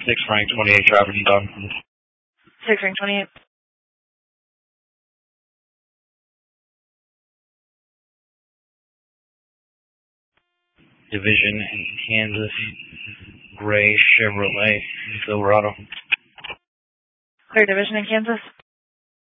6 rank 28 driver done. 6 rank 28. Division in Kansas, gray Chevrolet Silverado. Clear division in Kansas.